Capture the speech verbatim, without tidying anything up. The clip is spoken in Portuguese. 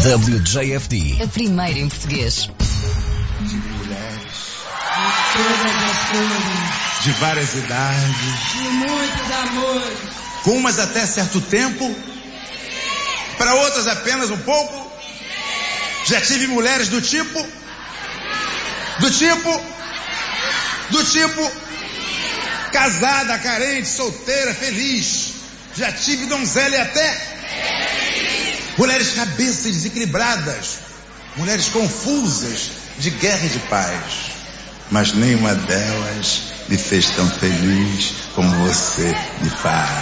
W J F D. A primeira em português. De mulheres. De todas as cores. De várias idades. De muitos amores. Com umas até certo tempo. Para outras apenas um pouco. Já tive mulheres do tipo. Do tipo. Do tipo. Casada, carente, solteira, feliz. Já tive donzela e até. Mulheres cabeças desequilibradas. Mulheres confusas, de guerra e de paz. Mas nenhuma delas me fez tão feliz como você me faz.